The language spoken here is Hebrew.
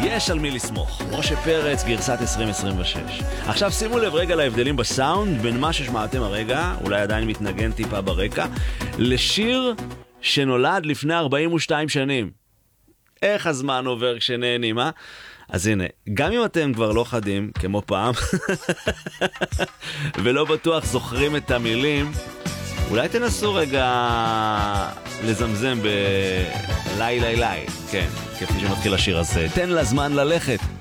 יש על מי לסמוך. משה פרץ, גרסת 2026. עכשיו שימו לב רגע להבדלים בסאונד בין מה ששמעתם הרגע, אולי עדיין מתנגן טיפה ברקע, לשיר שנולד לפני 42 שנים. איך הזמן עובר כשנהנים, אה? אז הנה, גם אם אתם כבר לא חדים, כמו פעם, ולא בטוח זוכרים את המילים, אולי תנסו רגע לזמזם בלי לי לי, כן, כפי שמתחיל השיר הזה. תן לזמן ללכת.